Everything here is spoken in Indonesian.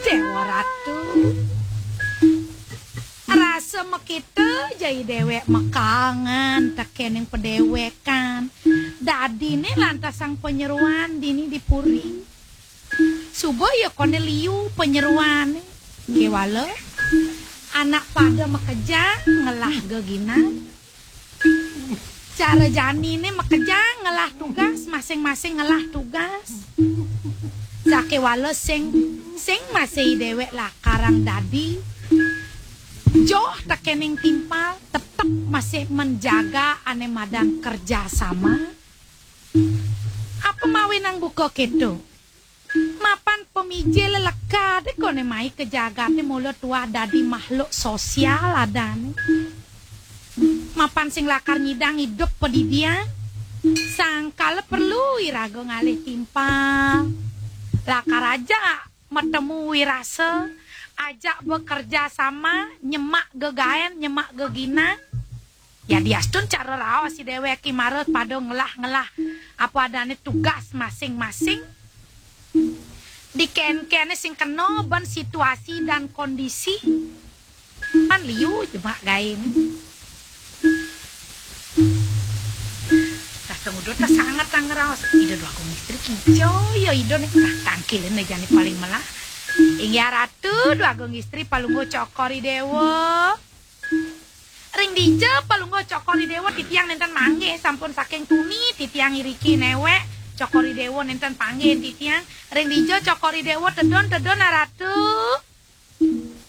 Dewa Ratu. Rasa makita jai dewek mekangan takening pedewekan. Dadi ne lantas sang penyeruan dini dipuri. Subuh ya kone liu penyeruan. Kewala anak pada mekeja ngelah geginan. Cara jani ne mekeja ngelah tugas masing-masing ngelah tugas. Sake wala sing masih dewek lah karang dadi. Joh takening timpal tetap masih menjaga ane madang kerja sama. Apa mawinang buka keto? Mapan pemijil leka de kone mai kejaga te mulut tua dadi makhluk sosial adan. Mapan sing lakar nyidang hidup pedidian. Sangkala perlu irago ngalih timpal. Lakar aja metemu wirase, ajak bekerja sama, nyemak gegaen, nyemak gegina. Ya diastun cara rawa si dewek imaret pada ngelah-ngelah apa adane tugas masing-masing. Di ken-kene sing kena ban situasi dan kondisi. Pan liu cuma gain. Tunggu ta sangat tangraos ida do aku mistri kijo yo ido nek tangkilin jane paling melah ing ya ratu do aku istri palunggo cokori dewa ring dije palunggo cokori dewa titiang nenten mangge sampun saking tuni titiang iriki newek cokori dewa nenten pangge titiang ring dije cokori dewa tedon ratu